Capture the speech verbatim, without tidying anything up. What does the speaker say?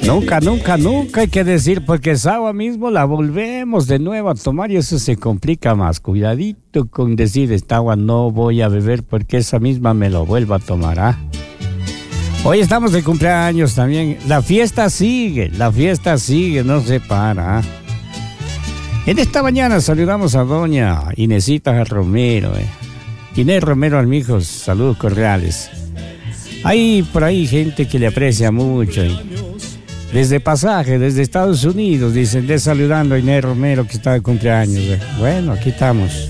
Nunca, nunca, nunca hay que decir, porque esa agua mismo la volvemos de nuevo a tomar y eso se complica más. Cuidadito con decir, esta agua no voy a beber porque esa misma me lo vuelvo a tomar, ¿ah? Hoy estamos de cumpleaños también. La fiesta sigue, la fiesta sigue, no se para. En esta mañana saludamos a doña Inesita Romero. Eh. Inés Romero Almijos, saludos cordiales. Hay por ahí gente que le aprecia mucho. Eh. Desde Pasaje, desde Estados Unidos, dicen, de saludando a Inés Romero que está de cumpleaños. Eh. Bueno, aquí estamos.